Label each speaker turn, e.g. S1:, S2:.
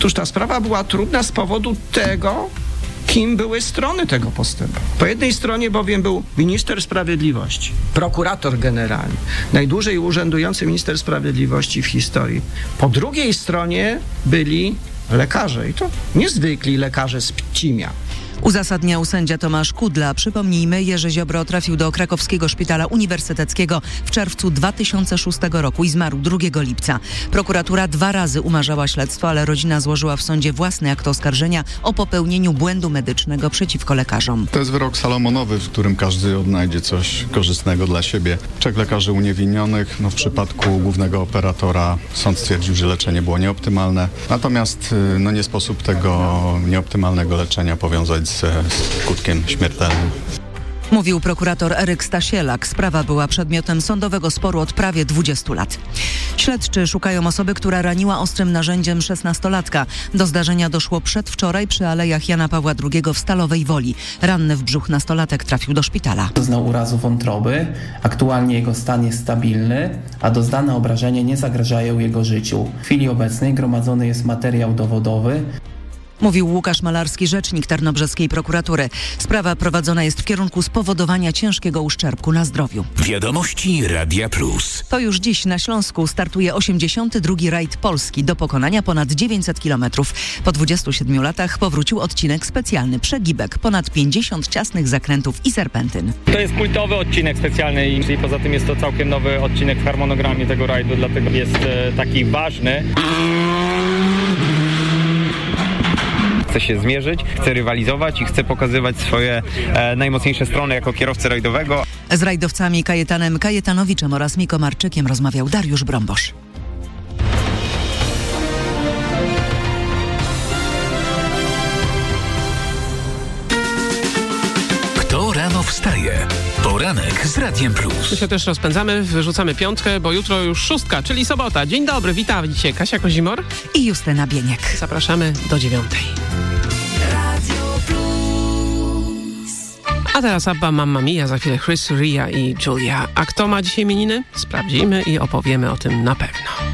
S1: Otóż ta sprawa była trudna z powodu tego, kim były strony tego postępu. Po jednej stronie bowiem był minister sprawiedliwości, prokurator generalny, najdłużej urzędujący minister sprawiedliwości w historii. Po drugiej stronie byli lekarze i to niezwykli lekarze z Pcimia.
S2: Uzasadniał sędzia Tomasz Kudla. Przypomnijmy, Jerzy Ziobro trafił do krakowskiego szpitala uniwersyteckiego w czerwcu 2006 roku i zmarł 2 lipca. Prokuratura 2 razy umarzała śledztwo, ale rodzina złożyła w sądzie własny akt oskarżenia o popełnieniu błędu medycznego przeciwko lekarzom.
S3: To jest wyrok salomonowy, w którym każdy odnajdzie coś korzystnego dla siebie. 3 lekarzy uniewinnionych. W przypadku głównego operatora sąd stwierdził, że leczenie było nieoptymalne. Natomiast nie sposób tego nieoptymalnego leczenia powiązać ze skutkiem śmiertelnym.
S2: Mówił prokurator Eryk Stasielak. Sprawa była przedmiotem sądowego sporu od prawie 20 lat. Śledczy szukają osoby, która raniła ostrym narzędziem 16-latka. Do zdarzenia doszło przedwczoraj przy Alejach Jana Pawła II w Stalowej Woli. Ranny w brzuch nastolatek trafił do szpitala.
S4: Doznał urazu wątroby. Aktualnie jego stan jest stabilny, a doznane obrażenia nie zagrażają jego życiu. W chwili obecnej gromadzony jest materiał dowodowy.
S2: Mówił Łukasz Malarski, rzecznik tarnobrzeskiej prokuratury. Sprawa prowadzona jest w kierunku spowodowania ciężkiego uszczerbku na zdrowiu.
S5: Wiadomości Radia Plus.
S2: To już dziś na Śląsku startuje 82. rajd Polski. Do pokonania ponad 900 km. Po 27 latach powrócił odcinek specjalny Przegibek. Ponad 50 ciasnych zakrętów i serpentyn.
S6: To jest kultowy odcinek specjalny i poza tym jest to całkiem nowy odcinek w harmonogramie tego rajdu, dlatego jest taki ważny. Chcę się zmierzyć, chcę rywalizować i chcę pokazywać swoje najmocniejsze strony jako kierowcy rajdowego.
S2: Z rajdowcami Kajetanem Kajetanowiczem oraz Miko Marczykiem rozmawiał Dariusz Brombosz.
S5: Kto rano wstaje? Poranek z Radiem Plus.
S7: My się też rozpędzamy, wyrzucamy 5, bo jutro już 6, czyli sobota. Dzień dobry, witam dzisiaj Kasia Kozimor
S2: i Justyna Bieniek.
S7: Zapraszamy do 9. A teraz Abba, Mamma Mia, za chwilę Chris Ria i Julia. A kto ma dzisiaj imieniny? Sprawdzimy i opowiemy o tym na pewno.